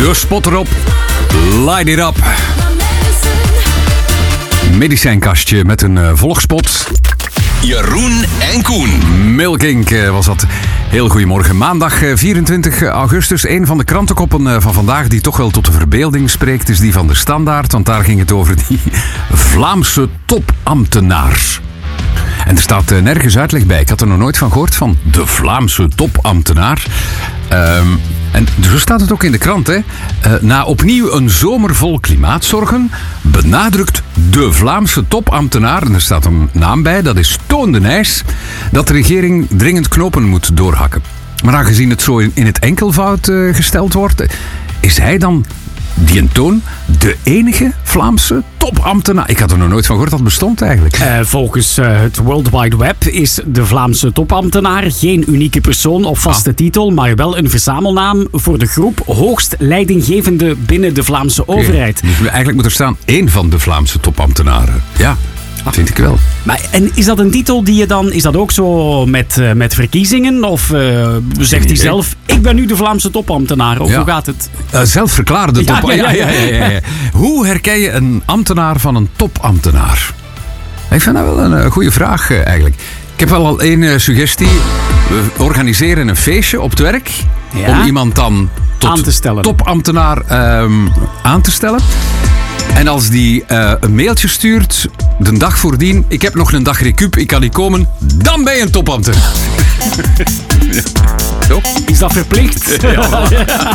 De spot erop. Light it up. Medicijnkastje met een volgspot. Jeroen en Koen. Milkink was dat. Heel goedemorgen. Maandag 24 augustus. Een van de krantenkoppen van vandaag die toch wel tot de verbeelding spreekt is die van de Standaard. Want daar ging het over die Vlaamse topambtenaar. En er staat nergens uitleg bij. Ik had er nog nooit van gehoord van de Vlaamse topambtenaar. En zo staat het ook in de krant. Hè. Na opnieuw een zomer vol klimaatzorgen benadrukt de Vlaamse topambtenaar, en er staat een naam bij, dat is Toon de Nijs, dat de regering dringend knopen moet doorhakken. Maar aangezien het zo in het enkelvoud gesteld wordt, is hij dan, die en Toon, de enige Vlaamse topambtenaar? Ik had er nog nooit van gehoord dat het bestond eigenlijk. Volgens het World Wide Web is de Vlaamse topambtenaar geen unieke persoon of vaste titel, maar wel een verzamelnaam voor de groep hoogst leidinggevende binnen de Vlaamse overheid. Dus eigenlijk moet er staan één van de Vlaamse topambtenaren. Ja. Dat vind ik wel. Maar, en is dat een titel die je dan... Is dat ook zo met verkiezingen? Of zegt hij zelf... Ik ben nu de Vlaamse topambtenaar. Of hoe gaat het? Zelfverklaarde topambtenaar. Ja. Hoe herken je een ambtenaar van een topambtenaar? Ik vind dat wel een goede vraag eigenlijk. Ik heb wel al één suggestie. We organiseren een feestje op het werk. Ja? Om iemand dan tot topambtenaar aan te stellen. En als die een mailtje stuurt, de dag voordien, ik heb nog een dag recup, ik kan niet komen, dan ben je een topambtenaar. Is dat verplicht? Ja.